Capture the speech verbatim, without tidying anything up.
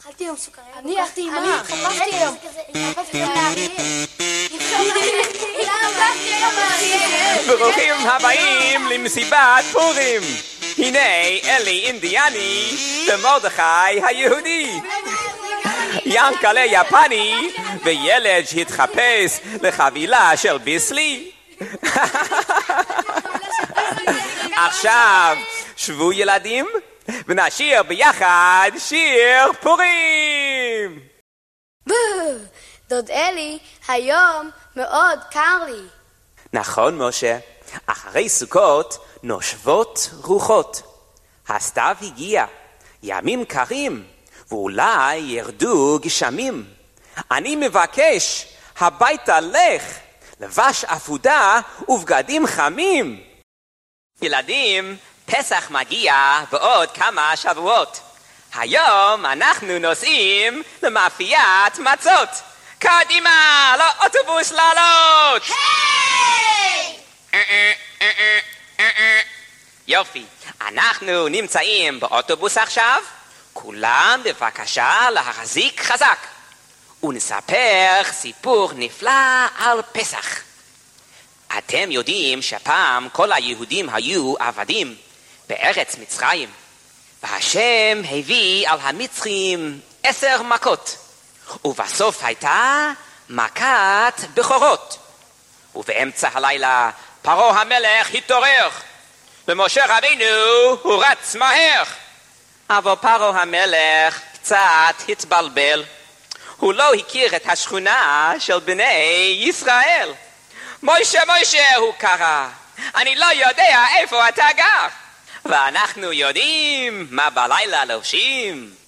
אכלתי היום סוכריה. אני אכלתי עם מה? חפשתי היום. חפשתי גם לאריה. ברוכים הבאים למסיבת פורים. הנה אלי אינדיאני ומרדכי היהודי. ינקלה יפני וילד שהתחפש לחבילה של ביסלי. עכשיו שבו ילדים ונשיר ביחד שיר פורים. דוד אלי, היום מאוד קר לי. נכון משה, אחרי סוכות נושבות רוחות. הסתיו הגיע, ימים קרים, ואולי ירדו גשמים. אני מבקש, הביתה לך, לבש אפודה ובגדים חמים. ילדים, פסח מגיע בעוד כמה שבועות. היום אנחנו נוסעים למאפיית מצות. קדימה, לאוטובוס לעלות! היי! יופי, אנחנו נמצאים באוטובוס עכשיו. כולם בבקשה להחזיק חזק. ונספר סיפור נפלא על פסח. אתם יודעים שפעם כל היהודים היו עבדים בארץ מצרים. והשם הביא על המצרים עשר מכות. ובסוף הייתה מכת בכורות. ובאמצע הלילה פרעה המלך התעורר. ומשה רבינו הוא רץ מהר. אבל פרעה המלך קצת התבלבל. הוא לא הכיר את השכונה של בני ישראל. מוישה מוישה הוא קרא, אני לא יודע איפה אתה גר. ואנחנו יודעים מה בלילה לובשים.